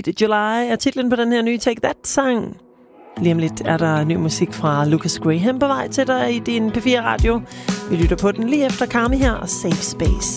Sweet July er titlen på den her nye Take That-sang. Lige om lidt er der ny musik fra Lucas Graham på vej til dig i din P4 Radio. Vi lytter på den lige efter Kami her og Safe Space.